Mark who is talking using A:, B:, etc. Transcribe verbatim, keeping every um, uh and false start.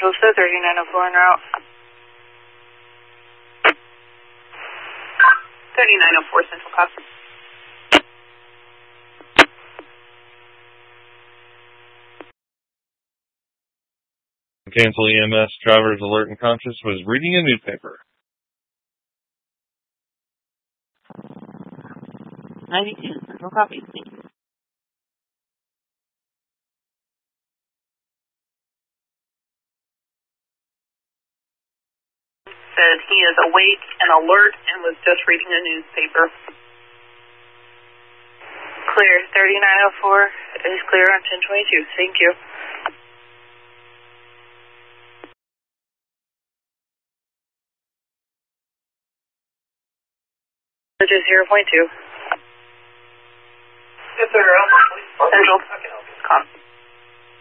A: Delta thirty-nine oh four en route. thirty-nine oh four Central Copy.
B: Cancel E M S, driver's alert and conscious, was reading a newspaper.
A: ninety-two Central Copy. Thank you. Said he is awake and alert and was just reading a newspaper. Clear. thirty-nine oh four is clear on ten twenty-two. Thank you. Just zero point two.
C: Yes, sir.
A: Central. Copy.